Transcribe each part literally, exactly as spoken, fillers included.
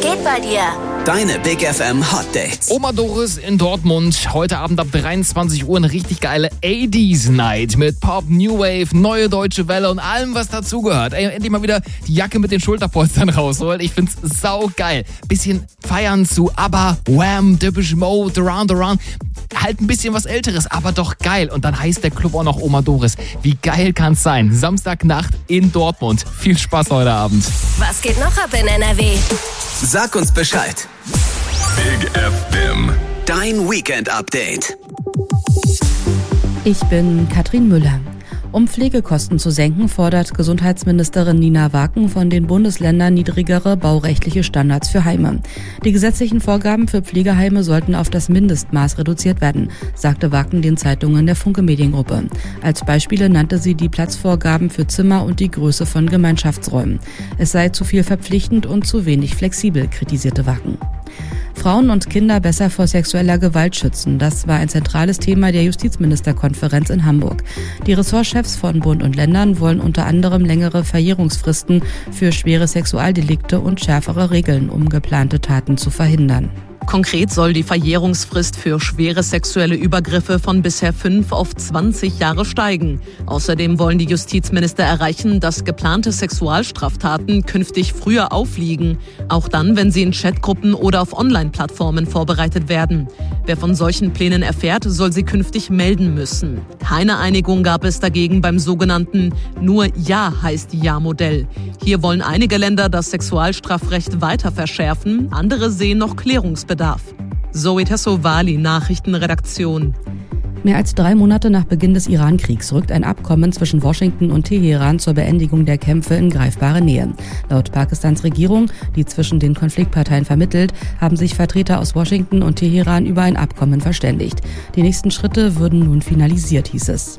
geht bei dir? Deine Big F M Hot Dates. Oma Doris in Dortmund. Heute Abend ab dreiundzwanzig Uhr eine richtig geile achtziger Night mit Pop, New Wave, neue deutsche Welle und allem, was dazugehört. Ey, endlich mal wieder die Jacke mit den Schulterpolstern rausholen. Ich find's saugeil. Bisschen feiern zu ABBA, Wham, Depeche Mode, Duran Duran. Halt ein bisschen was Älteres, aber doch geil. Und dann heißt der Club auch noch Oma Doris. Wie geil kann's sein? Samstagnacht in Dortmund. Viel Spaß heute Abend. Was geht noch ab in N R W? Sag uns Bescheid. Big F M. Dein Weekend-Update. Ich bin Katrin Müller. Um Pflegekosten zu senken, fordert Gesundheitsministerin Nina Waken von den Bundesländern niedrigere baurechtliche Standards für Heime. Die gesetzlichen Vorgaben für Pflegeheime sollten auf das Mindestmaß reduziert werden, sagte Waken den Zeitungen der Funke Mediengruppe. Als Beispiele nannte sie die Platzvorgaben für Zimmer und die Größe von Gemeinschaftsräumen. Es sei zu viel verpflichtend und zu wenig flexibel, kritisierte Waken. Frauen und Kinder besser vor sexueller Gewalt schützen. Das war ein zentrales Thema der Justizministerkonferenz in Hamburg. Die Ressortchefs von Bund und Ländern wollen unter anderem längere Verjährungsfristen für schwere Sexualdelikte und schärfere Regeln, um geplante Taten zu verhindern. Konkret soll die Verjährungsfrist für schwere sexuelle Übergriffe von bisher fünf auf zwanzig Jahre steigen. Außerdem wollen die Justizminister erreichen, dass geplante Sexualstraftaten künftig früher aufliegen. Auch dann, wenn sie in Chatgruppen oder auf Online-Plattformen vorbereitet werden. Wer von solchen Plänen erfährt, soll sie künftig melden müssen. Keine Einigung gab es dagegen beim sogenannten Nur Ja heißt Ja-Modell. Hier wollen einige Länder das Sexualstrafrecht weiter verschärfen, andere sehen noch Klärungsbedarf. Zoe Tassovali, Nachrichtenredaktion. Mehr als drei Monate nach Beginn des Iran-Kriegs rückt ein Abkommen zwischen Washington und Teheran zur Beendigung der Kämpfe in greifbare Nähe. Laut Pakistans Regierung, die zwischen den Konfliktparteien vermittelt, haben sich Vertreter aus Washington und Teheran über ein Abkommen verständigt. Die nächsten Schritte würden nun finalisiert, hieß es.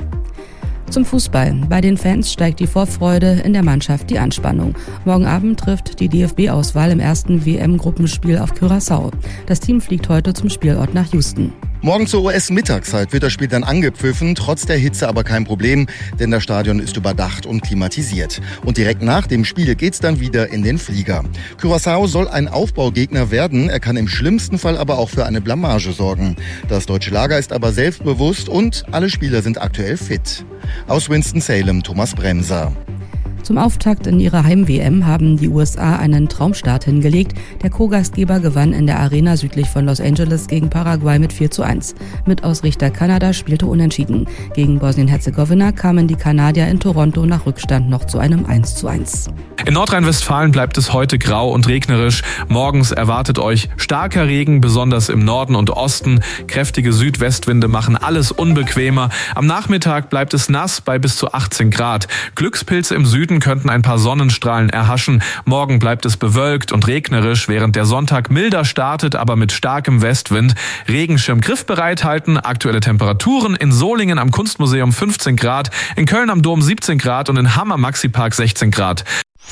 Zum Fußball. Bei den Fans steigt die Vorfreude, in der Mannschaft die Anspannung. Morgen Abend trifft die D F B-Auswahl im ersten W M-Gruppenspiel auf Curaçao. Das Team fliegt heute zum Spielort nach Houston. Morgen zur U S-Mittagszeit wird das Spiel dann angepfiffen, trotz der Hitze aber kein Problem, denn das Stadion ist überdacht und klimatisiert. Und direkt nach dem Spiel geht's dann wieder in den Flieger. Curaçao soll ein Aufbaugegner werden, er kann im schlimmsten Fall aber auch für eine Blamage sorgen. Das deutsche Lager ist aber selbstbewusst und alle Spieler sind aktuell fit. Aus Winston-Salem, Thomas Bremser. Zum Auftakt in ihrer Heim-W M haben die U S A einen Traumstart hingelegt. Der Co-Gastgeber gewann in der Arena südlich von Los Angeles gegen Paraguay mit vier zu eins. Mitausrichter Kanada spielte unentschieden. Gegen Bosnien-Herzegowina kamen die Kanadier in Toronto nach Rückstand noch zu einem eins zu eins. In Nordrhein-Westfalen bleibt es heute grau und regnerisch. Morgens erwartet euch starker Regen, besonders im Norden und Osten. Kräftige Südwestwinde machen alles unbequemer. Am Nachmittag bleibt es nass bei bis zu achtzehn Grad. Glückspilze im Süden könnten ein paar Sonnenstrahlen erhaschen. Morgen bleibt es bewölkt und regnerisch, während der Sonntag milder startet, aber mit starkem Westwind. Regenschirm griffbereit halten. Aktuelle Temperaturen in Solingen am Kunstmuseum fünfzehn Grad, in Köln am Dom siebzehn Grad und in Hamm am Maxipark sechzehn Grad.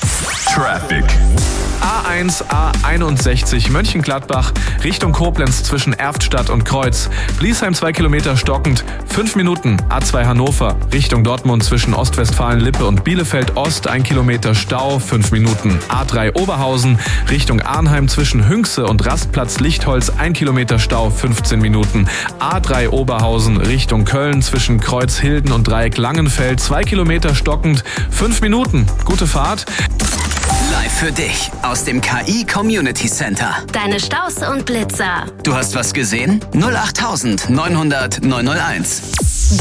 Traffic. A eins, A einundsechzig Mönchengladbach Richtung Koblenz zwischen Erftstadt und Kreuz. Bliesheim zwei Kilometer stockend, fünf Minuten. A zwei Hannover Richtung Dortmund zwischen Ostwestfalen-Lippe und Bielefeld Ost, ein Kilometer Stau, fünf Minuten. A drei Oberhausen Richtung Arnheim zwischen Hünxe und Rastplatz Lichtholz, ein Kilometer Stau, fünfzehn Minuten. A drei Oberhausen Richtung Köln zwischen Kreuzhilden und Dreieck Langenfeld, zwei Kilometer stockend, fünf Minuten. Gute Fahrt. Live für dich aus dem K I Community Center. Deine Staus und Blitzer. Du hast was gesehen? null acht neunhundert neunhunderт neunhunderteins.